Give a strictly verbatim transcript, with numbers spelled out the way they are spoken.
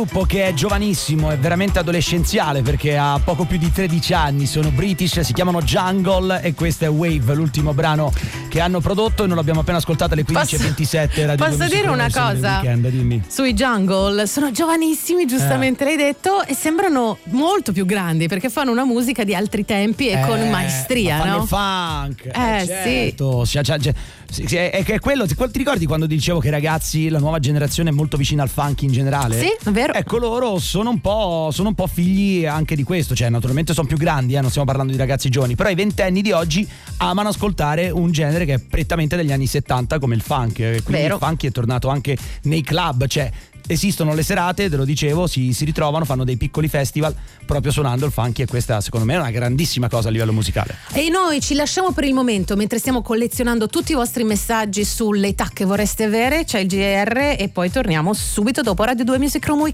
Gruppo che è giovanissimo, è veramente adolescenziale perché ha poco più di tredici anni, sono British, si chiamano Jungle e questo è Wave, l'ultimo brano che hanno prodotto e non l'abbiamo appena ascoltato alle quindici e ventisette. Posso, posso dire una cosa? Weekend, sui Jungle? Sono giovanissimi, giustamente eh. l'hai detto, e sembrano molto più grandi perché fanno una musica di altri tempi e eh, con maestria, fanno no? il funk, eh, eh certo. sì. Cioè, cioè, sì, è, è quello, ti ricordi quando dicevo che i ragazzi, la nuova generazione è molto vicina al funk in generale? Sì, è vero. Ecco, loro sono un po' sono un po' figli anche di questo, cioè naturalmente sono più grandi, eh, non stiamo parlando di ragazzi giovani, però i ventenni di oggi amano ascoltare un genere che è prettamente degli anni settanta come il funk, quindi vero. Il funk è tornato anche nei club, cioè esistono le serate, te lo dicevo, si, si ritrovano, fanno dei piccoli festival proprio suonando il funk e questa secondo me è una grandissima cosa a livello musicale. E noi ci lasciamo per il momento mentre stiamo collezionando tutti i vostri messaggi sull'età che vorreste avere, c'è il G R e poi torniamo subito dopo Radio due Music Room Weekend.